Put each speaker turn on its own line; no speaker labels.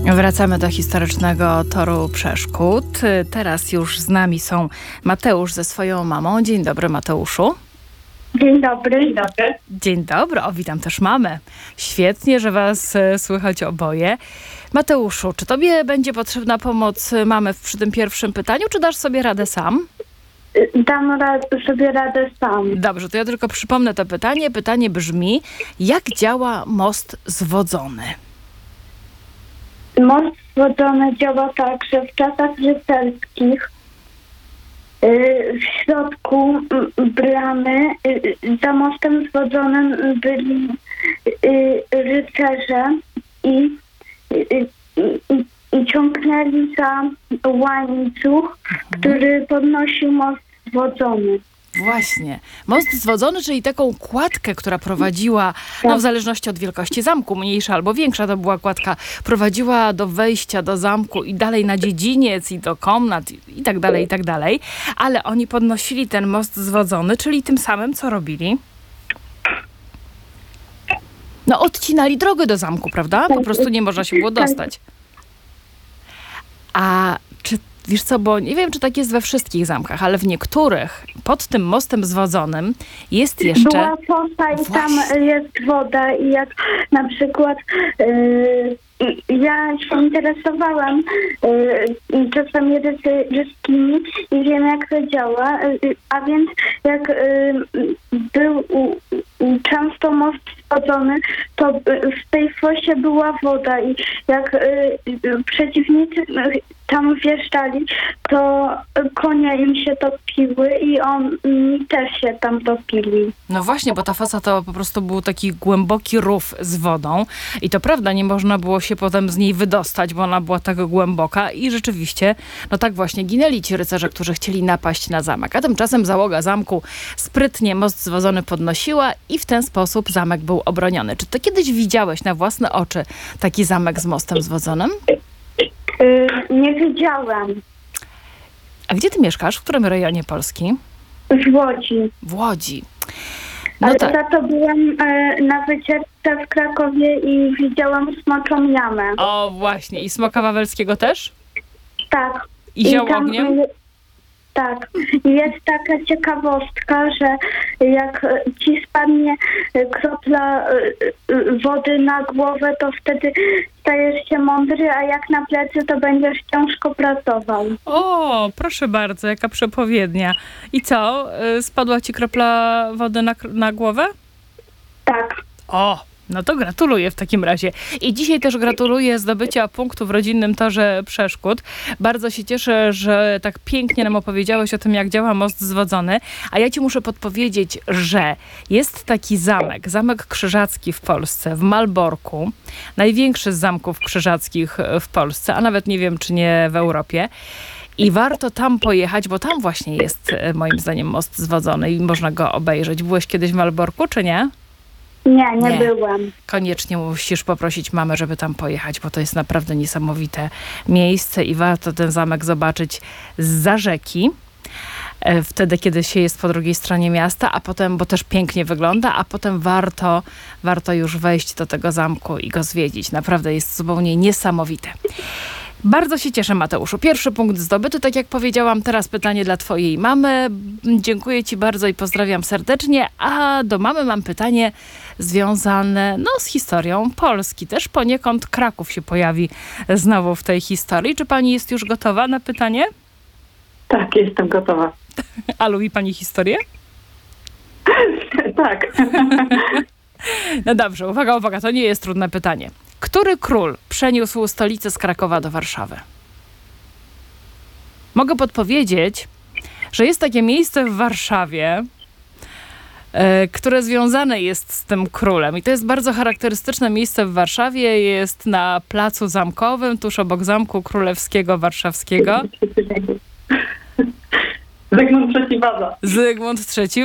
Wracamy do historycznego toru przeszkód. Teraz już z nami są Mateusz ze swoją mamą. Dzień dobry, Mateuszu.
Dzień dobry. Dzień dobry.
Dzień dobry. O, witam też mamę. Świetnie, że was słychać oboje. Mateuszu, czy tobie będzie potrzebna pomoc mamy przy tym pierwszym pytaniu, czy dasz sobie radę sam?
Dam sobie radę sam.
Dobrze, to ja tylko przypomnę to pytanie. Pytanie brzmi, jak działa most zwodzony?
Most zwodzony działa tak, że w czasach rycerskich w środku bramy za mostem zwodzonym byli rycerze i ciągnęli za łańcuch, który podnosił most zwodzony.
Właśnie. Most zwodzony, czyli taką kładkę, która prowadziła, no w zależności od wielkości zamku, mniejsza albo większa to była kładka, prowadziła do wejścia do zamku i dalej na dziedziniec i do komnat i tak dalej, i tak dalej. Ale oni podnosili ten most zwodzony, czyli tym samym co robili? No odcinali drogę do zamku, prawda? Po prostu nie można się było dostać. A czy wiesz co, bo nie wiem, czy tak jest we wszystkich zamkach, ale w niektórych pod tym mostem zwodzonym jest jeszcze...
Była fosa i tam jest woda i jak na przykład ja się interesowałam czasami ryskimi i wiem, jak to działa, a więc jak był często most schodzony, to w tej fosie była woda i jak przeciwnicy tam wjeżdżali, to konie im się topiły i oni też się tam topili.
No właśnie, bo ta fosa to po prostu był taki głęboki rów z wodą i to prawda, nie można było się potem z niej wydostać, bo ona była tak głęboka i rzeczywiście, no tak właśnie ginęli ci rycerze, którzy chcieli napaść na zamek. A tymczasem załoga zamku sprytnie most zwodzony podnosiła i w ten sposób zamek był obroniony. Czy ty kiedyś widziałeś na własne oczy taki zamek z mostem zwodzonym?
Nie widziałam.
A gdzie ty mieszkasz? W którym rejonie Polski?
W Łodzi.
W Łodzi. No
Ale
tak.
za to byłam na wycieczce w Krakowie i widziałam Smoczą Jamę.
O właśnie. I Smoka Wawelskiego też?
Tak.
I zioł
tam,
ogniem?
tak. Jest taka ciekawostka, że jak ci spadnie kropla wody na głowę, to wtedy stajesz się mądry, a jak na plecy, to będziesz ciężko pracował.
O, proszę bardzo, jaka przepowiednia. I co? Spadła ci kropla wody na głowę?
Tak.
O, no to gratuluję w takim razie. I dzisiaj też gratuluję zdobycia punktu w rodzinnym torze przeszkód. Bardzo się cieszę, że tak pięknie nam opowiedziałeś o tym, jak działa most zwodzony. A ja ci muszę podpowiedzieć, że jest taki Zamek Krzyżacki w Polsce, w Malborku. Największy z zamków krzyżackich w Polsce, a nawet nie wiem, czy nie w Europie. I warto tam pojechać, bo tam właśnie jest moim zdaniem most zwodzony i można go obejrzeć. Byłeś kiedyś w Malborku, czy nie?
Nie byłam.
Koniecznie musisz poprosić mamę, żeby tam pojechać, bo to jest naprawdę niesamowite miejsce i warto ten zamek zobaczyć zza rzeki. Wtedy, kiedy się jest po drugiej stronie miasta, a potem, bo też pięknie wygląda, a potem warto już wejść do tego zamku i go zwiedzić. Naprawdę jest zupełnie niesamowite. Bardzo się cieszę, Mateuszu. Pierwszy punkt zdobyty, tak jak powiedziałam. Teraz pytanie dla twojej mamy. Dziękuję ci bardzo i pozdrawiam serdecznie. A do mamy mam pytanie związane z historią Polski. Też poniekąd Kraków się pojawi znowu w tej historii. Czy pani jest już gotowa na pytanie?
Tak, jestem gotowa.
A lubi pani historię?
Tak.
No dobrze, uwaga, to nie jest trudne pytanie. Który król przeniósł stolicę z Krakowa do Warszawy? Mogę podpowiedzieć, że jest takie miejsce w Warszawie, które związane jest z tym królem. I to jest bardzo charakterystyczne miejsce w Warszawie. Jest na Placu Zamkowym, tuż obok Zamku Królewskiego Warszawskiego.
Zygmunt III Waza.
Zygmunt III